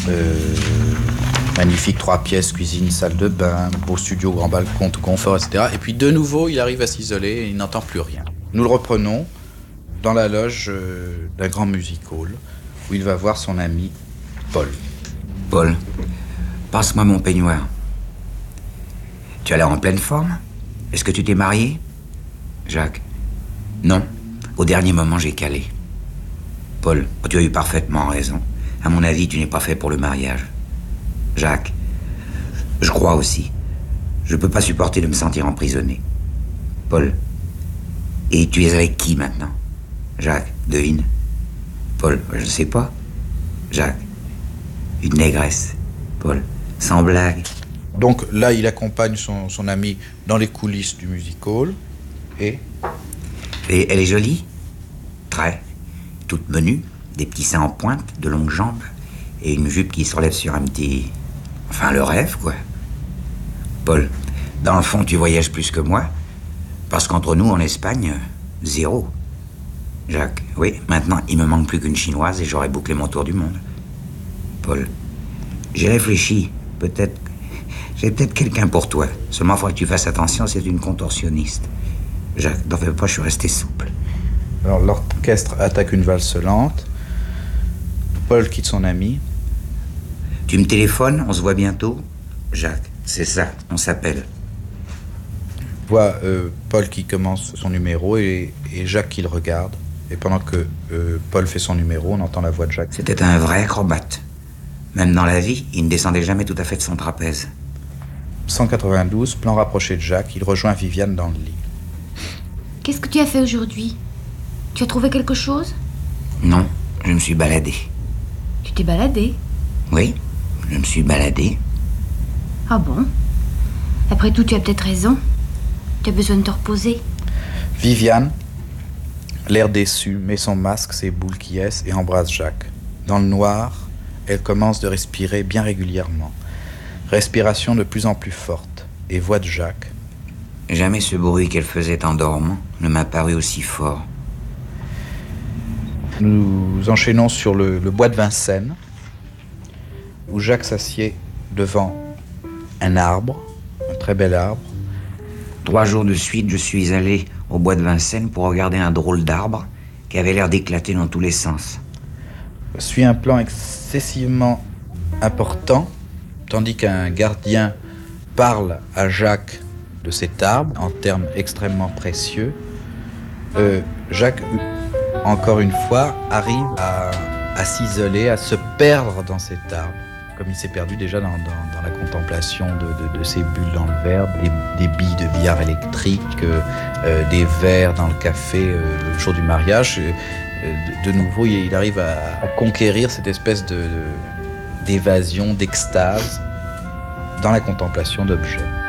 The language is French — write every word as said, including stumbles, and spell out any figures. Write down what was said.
Euh, magnifique trois pièces, cuisine, salle de bain, beau studio, grand balcon, tout confort, et cetera. Et puis de nouveau, il arrive à s'isoler et il n'entend plus rien. Nous le reprenons dans la loge euh, d'un grand music hall où il va voir son ami Paul. Paul, passe-moi mon peignoir. Tu as l'air en pleine forme? Est-ce que tu t'es marié? Jacques. Non. Au dernier moment, j'ai calé. Paul, tu as eu parfaitement raison. À mon avis, tu n'es pas fait pour le mariage. Jacques. Je crois aussi. Je peux pas supporter de me sentir emprisonné. Paul. Et tu es avec qui maintenant? Jacques, devine. Paul, je ne sais pas. Jacques. Une négresse. Paul, sans blague. Donc là, il accompagne son, son ami dans les coulisses du music hall. Et Et elle est jolie? Très. Toute menue, des petits seins en pointe, de longues jambes, et une jupe qui se relève sur un petit... Enfin, le rêve, quoi. Paul, dans le fond, tu voyages plus que moi, parce qu'entre nous, en Espagne, zéro. Jacques, oui, maintenant, il me manque plus qu'une chinoise et j'aurai bouclé mon tour du monde. Paul, j'ai réfléchi, peut-être... J'ai peut-être quelqu'un pour toi. Seulement, il faut que tu fasses attention, c'est une contorsionniste. Jacques, n'en fais pas, je suis resté souple. Alors l'orchestre attaque une valse lente. Paul quitte son ami. Tu me téléphones, on se voit bientôt? Jacques, c'est ça, on s'appelle. On voit euh, Paul qui commence son numéro et, et Jacques qui le regarde. Et pendant que euh, Paul fait son numéro, on entend la voix de Jacques. C'était un vrai acrobate. Même dans la vie, il ne descendait jamais tout à fait de son trapèze. cent quatre-vingt-douze, plan rapproché de Jacques, il rejoint Viviane dans le lit. Qu'est-ce que tu as fait aujourd'hui? Tu as trouvé quelque chose? Non, je me suis baladé. Tu t'es baladé? Oui, je me suis baladé. Ah bon? Après tout, tu as peut-être raison. Tu as besoin de te reposer. Viviane, l'air déçu, met son masque, ses boules qui ess et embrasse Jacques. Dans le noir, elle commence de respirer bien régulièrement. Respiration de plus en plus forte. Et voix de Jacques. Jamais ce bruit qu'elle faisait en dormant ne m'a paru aussi fort. Nous enchaînons sur le, le bois de Vincennes, où Jacques s'assied devant un arbre, un très bel arbre. Trois jours de suite, je suis allé au bois de Vincennes pour regarder un drôle d'arbre qui avait l'air d'éclater dans tous les sens. Suit un plan excessivement important, tandis qu'un gardien parle à Jacques de cet arbre en termes extrêmement précieux. Euh, Jacques, encore une fois, arrive à, à s'isoler, à se perdre dans cet arbre, comme il s'est perdu déjà dans, dans, dans la contemplation de, de, de ces bulles dans le verre, des, des billes de billard électrique, euh, euh, des verres dans le café euh, le jour du mariage. Euh, de, de nouveau, il, il arrive à, à conquérir cette espèce de, de, d'évasion, d'extase dans la contemplation d'objets.